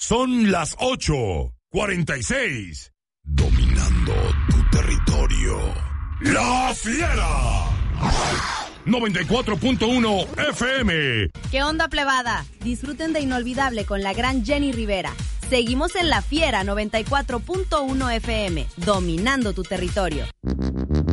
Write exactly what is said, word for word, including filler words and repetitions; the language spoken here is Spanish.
Son las ocho cuarenta y seis. Dominando tu territorio. ¡La Fiera! noventa y cuatro punto uno F M. ¿Qué onda, plebada? Disfruten de Inolvidable con la gran Jenny Rivera. Seguimos en La Fiera noventa y cuatro punto uno F M, dominando tu territorio.